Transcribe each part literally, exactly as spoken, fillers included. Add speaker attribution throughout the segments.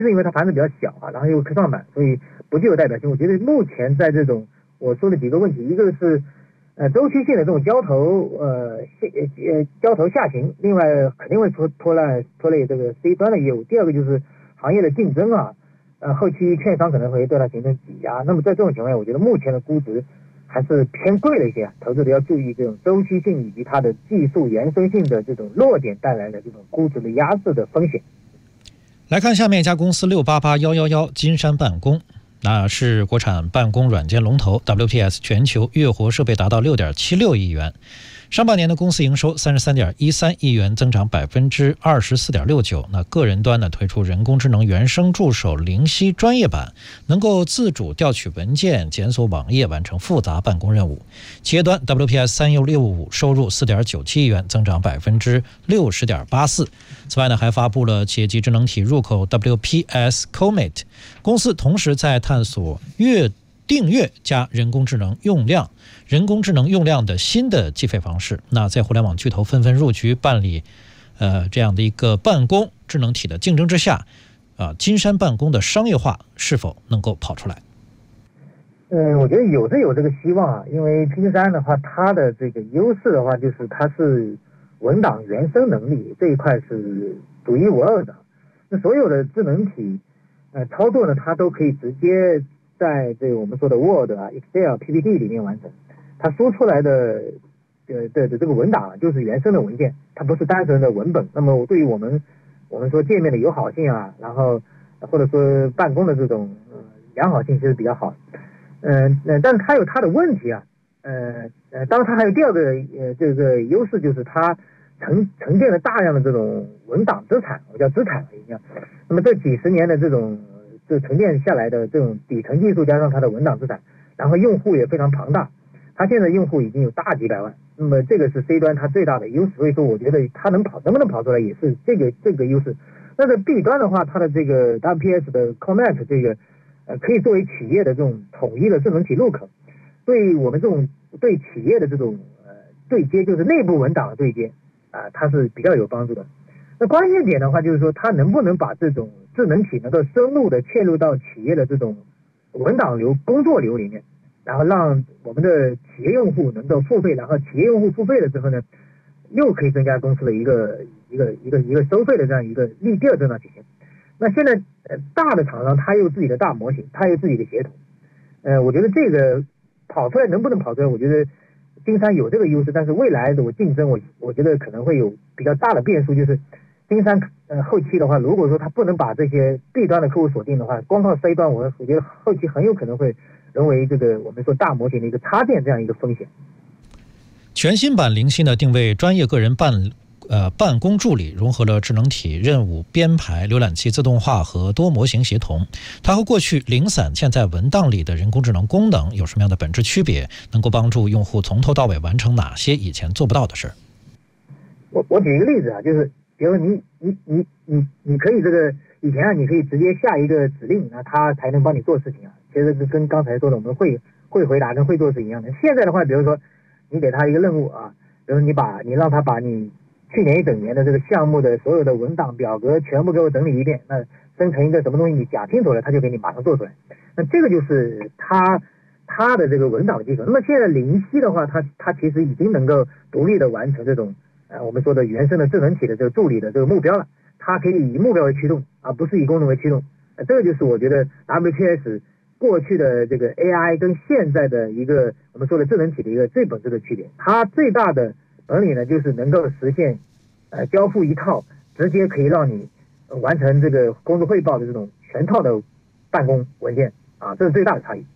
Speaker 1: 是因为它盘子比较小啊，然后又科创板，所以不具有代表性。我觉得目前在这种我说的几个问题，一个是呃周期性的这种交投呃呃交投下行，另外肯定会拖拖烂拖累这个 C 端的业务。第二个就是行业的竞争啊，呃后期券商可能会对它形成挤压。那么在这种情况下，我觉得目前的估值还是偏贵了一些，投资者要注意这种周期性以及它的技术延伸性的这种弱点带来的这种估值的压制的风险。
Speaker 2: 来看下面一家公司六八八一一一金山办公，那是国产办公软件龙头 W P S 全球月活设备达到 六点七六亿元。上半年的公司营收 三十三点一三亿元，增长 百分之二十四点六九。 那个人端呢推出人工智能原生助手灵犀专业版，能够自主调取文件、检索网页，完成复杂办公任务。企业端 W P S 三一六五收入 四点九七亿元，增长 百分之六十点八四。 此外呢，还发布了企业级智能体入口 W P S Commit。 公司同时在探索月订阅加人工智能用量人工智能用量的新的计费方式。那在互联网巨头纷纷入局办理呃这样的一个办公智能体的竞争之下，啊，金山办公的商业化是否能够跑出来？
Speaker 1: 嗯，我觉得有是有这个希望啊，因为金山的话，它的这个优势的话，就是它是文档原生能力这一块是独一无二的。那所有的智能体呃操作呢，它都可以直接在这个我们说的 Word 啊、Excel、P P T 里面完成。它输出来的呃的的这个文档就是原生的文件，它不是单纯的文本。那么对于我们我们说界面的友好性啊，然后或者说办公的这种呃良好性其实比较好。嗯、呃、但是它有它的问题啊。呃呃，当然它还有第二个呃这个优势，就是它沉沉淀了大量的这种文档资产，我叫资产一样。那么这几十年的这种这沉淀下来的这种底层技术，加上它的文档资产，然后用户也非常庞大。它现在用户已经有大几百万，那么这个是 C 端它最大的优势，所以说我觉得它能跑能不能跑出来也是这个这个优势。那在 B 端的话，它的这个 W P S 的 Commit 这个呃可以作为企业的这种统一的智能体入口，对我们这种对企业的这种呃对接，就是内部文档的对接啊、呃，它是比较有帮助的。那关键点的话，就是说它能不能把这种智能体能够深入的切入到企业的这种文档流、工作流里面。然后让我们的企业用户能够付费，然后企业用户付费了之后呢，又可以增加公司的一个一个一个一个收费的这样一个利第二增长体现。那现在呃大的厂商他有自己的大模型，他有自己的协同，呃，我觉得这个跑出来能不能跑出来，我觉得金山有这个优势，但是未来的我竞争我我觉得可能会有比较大的变数，就是金山呃后期的话，如果说他不能把这些 B 端的客户锁定的话，光靠 C 端，我我觉得后期很有可能会沦为这个我们说大模型的一个插件这样一个风险。
Speaker 2: 全新版灵犀呢，定位专业个人办呃办公助理，融合了智能体、任务编排、浏览器自动化和多模型协同。它和过去零散嵌在文档里的人工智能功能有什么样的本质区别？能够帮助用户从头到尾完成哪些以前做不到的事？
Speaker 1: 我我举一个例子啊，就是比如你你你你你可以这个以前啊，你可以直接下一个指令，那它才能帮你做事情啊。其实跟刚才说的我们会会回答跟会做是一样的。现在的话，比如说你给他一个任务啊，比如说你把你让他把你去年一整年的这个项目的所有的文档表格全部给我整理一遍，那生成一个什么东西你讲清楚了，他就给你马上做出来。那这个就是他他的这个文档的技术。那么现在灵犀的话，它它其实已经能够独立的完成这种呃我们说的原生的智能体的这个助理的这个目标了。它可以以目标为驱动，而不是以功能为驱动。呃，这个就是我觉得 W P S 过去的这个 A I 跟现在的一个我们说的智能体的一个最本质的区别。它最大的本领呢，就是能够实现呃交付一套直接可以让你、呃、完成这个工作汇报的这种全套的办公文件啊，这是最大的差异。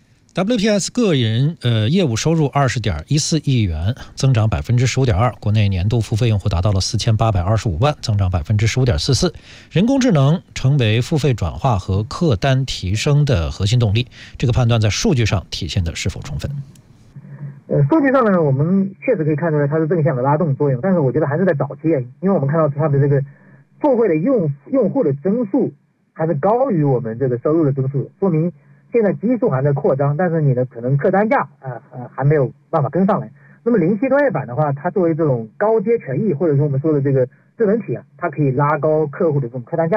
Speaker 2: W P S 个人呃业务收入 二十点一四亿元，增长 百分之十五点二， 国内年度付费用户达到了四千八百二十五万，增长 百分之十五点四四。 人工智能成为付费转化和客单提升的核心动力，这个判断在数据上体现的是否充分？
Speaker 1: 呃，数据上呢，我们确实可以看出来它是正向的拉动作用，但是我觉得还是在早期，因为我们看到它的这个付费的用用户的增速还是高于我们这个收入的增速，说明现在基数还在扩张，但是你的可能客单价呃呃还没有办法跟上来。那么灵犀专业版的话，它作为这种高阶权益或者说我们说的这个智能体啊，它可以拉高客户的这种客单价。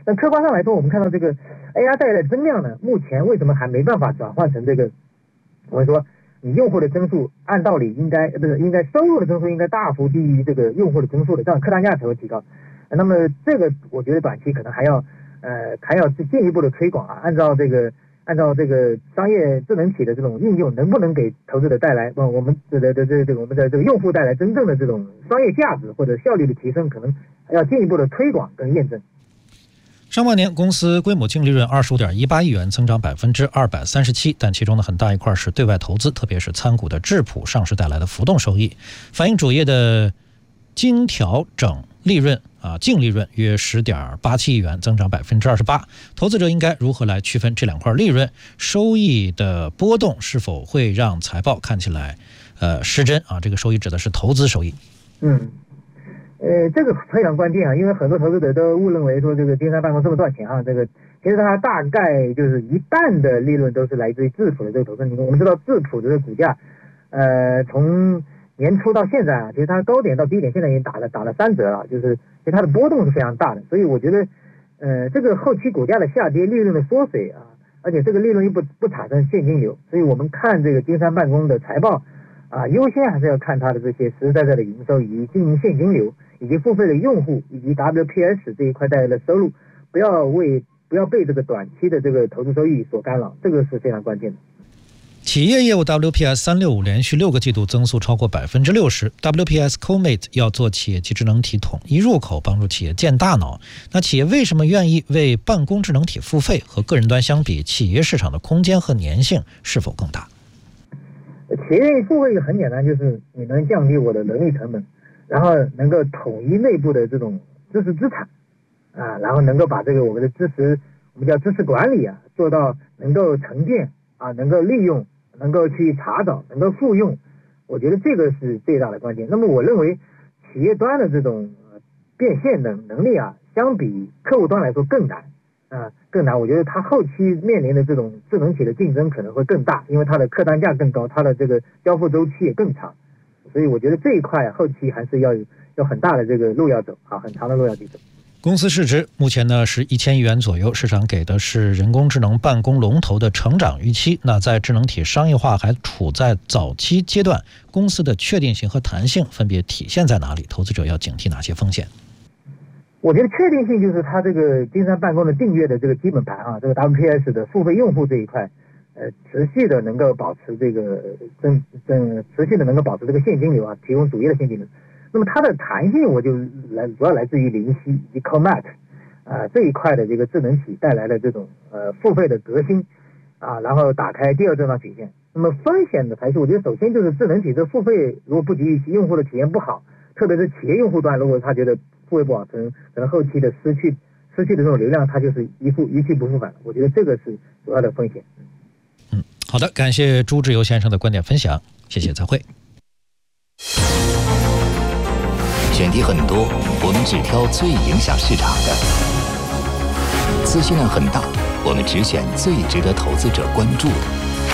Speaker 1: 但客观上来说，我们看到这个 A R 带来的增量呢，目前为什么还没办法转换成这个？我们说，你用户的增速按道理应该不是应该收入的增速应该大幅低于这个用户的增速的，这样客单价才会提高。那么这个我觉得短期可能还要呃还要进一步的推广啊，按照这个。按照这个商业智能体的这种应用，能不能给投资者带来，呃，我们这个这这这个我们的这个用户带来真正的这种商业价值或者效率的提升，可能要进一步的推广跟验证。
Speaker 2: 上半年公司规模净利润二十五点一八亿元，增长百分之二百三十七，但其中的很大一块是对外投资，特别是参股的智普上市带来的浮动收益，反映主业的经调整利润啊，净利润约十点八七亿元，增长百分之二十八。投资者应该如何来区分这两块利润收益的波动，是否会让财报看起来呃失真啊？这个收益指的是投资收益。
Speaker 1: 嗯，呃，这个非常关键啊，因为很多投资者都误认为说这个金山办公这么赚钱啊，这个其实它大概就是一半的利润都是来自于智普的这个投资。我们知道智普的这个股价，呃，从年初到现在啊，其实它高点到低点现在已经打了打了三折了，就是其实它的波动是非常大的，所以我觉得，呃，这个后期股价的下跌、利润的缩水啊，而且这个利润又不不产生现金流，所以我们看这个金山办公的财报啊，优先还是要看它的这些实实在在的营收以及经营现金流，以及付费的用户以及 W P S 这一块带来的收入，不要为不要被这个短期的这个投资收益所干扰，这个是非常关键的。
Speaker 2: 企业业务 W P S 三六五连续六个季度增速超过百分之六十 ，W P S CoMate 要做企业级智能体统一入口，帮助企业建大脑。那企业为什么愿意为办公智能体付费？和个人端相比，企业市场的空间和粘性是否更大？
Speaker 1: 企业付费很简单，就是你能降低我的人力成本，然后能够统一内部的这种知识资产啊，然后能够把这个我们的知识，我们叫知识管理啊，做到能够沉淀啊，能够利用。能够去查找，能够复用，我觉得这个是最大的关键。那么我认为企业端的这种变现的能力啊，相比客户端来说更难啊，更难。我觉得它后期面临的这种智能体的竞争可能会更大，因为它的客单价更高，它的这个交付周期也更长，所以我觉得这一块后期还是要有有很大的这个路要走啊，很长的路要去走。
Speaker 2: 公司市值目前呢是一千亿元左右，市场给的是人工智能办公龙头的成长预期。那在智能体商业化还处在早期阶段，公司的确定性和弹性分别体现在哪里？投资者要警惕哪些风险？
Speaker 1: 我觉得确定性就是它这个金山办公的订阅的这个基本盘啊，这个 W P S 的付费用户这一块，呃，持续的能够保持这个增增持续的能够保持这个现金流啊，提供主业的现金流。那么它的弹性，我就来主要来自于灵犀以及 CoMate 啊这一块的这个智能体带来的这种呃付费的革新啊，然后打开第二增长曲线。那么风险的排除，我觉得首先就是智能体这付费如果不及预期，用户的体验不好，特别是企业用户端，如果他觉得付费不好，可能可能后期的失去失去的这种流量，它就是一复一去不复返了。我觉得这个是主要的风险。
Speaker 2: 嗯，好的，感谢朱志游先生的观点分享，谢谢，再会。
Speaker 3: 选题很多，我们只挑最影响市场的；资讯量很大，我们只选最值得投资者关注的。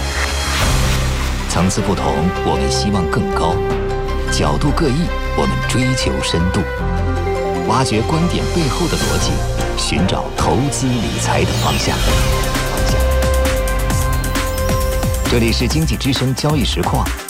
Speaker 3: 层次不同，我们希望更高；角度各异，我们追求深度。挖掘观点背后的逻辑，寻找投资理财的方向。这里是经济之声交易实况。